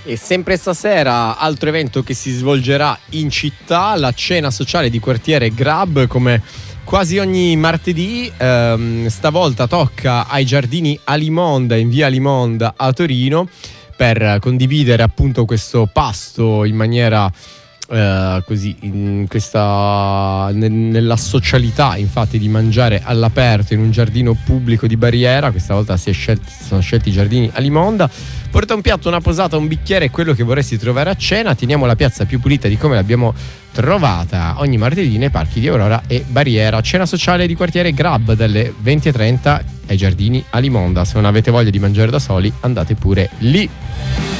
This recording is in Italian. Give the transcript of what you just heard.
E sempre stasera, altro evento che si svolgerà in città, la cena sociale di quartiere Grab, come quasi ogni martedì. Stavolta tocca ai Giardini Alimonda, in via Alimonda a Torino, per condividere appunto questo pasto in maniera così, nella socialità, infatti, di mangiare all'aperto in un giardino pubblico di Barriera. Questa volta sono scelti i Giardini Alimonda. Porta un piatto, una posata, un bicchiere è quello che vorresti trovare a cena. Teniamo la piazza più pulita di come l'abbiamo trovata ogni martedì nei parchi di Aurora e Barriera. Cena sociale di quartiere Grab dalle 20:30 ai Giardini Alimonda. Se non avete voglia di mangiare da soli, andate pure lì.